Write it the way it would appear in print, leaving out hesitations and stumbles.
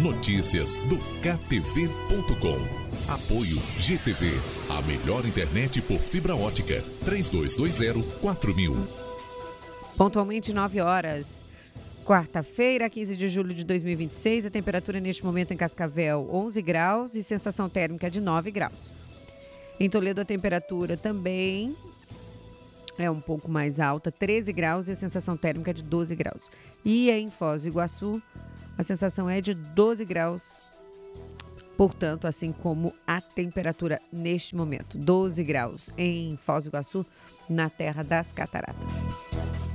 Notícias do KTV.com. Apoio GTV, a melhor internet por fibra ótica. 3220-4000. Pontualmente 9 horas. Quarta-feira, 15 de julho de 2026, a temperatura neste momento em Cascavel 11 graus e sensação térmica de 9 graus. Em Toledo a temperatura também é um pouco mais alta, 13 graus e a sensação térmica de 12 graus. E em Foz do Iguaçu a sensação é de 12 graus, portanto, assim como a temperatura neste momento, 12 graus em Foz do Iguaçu, na Terra das Cataratas.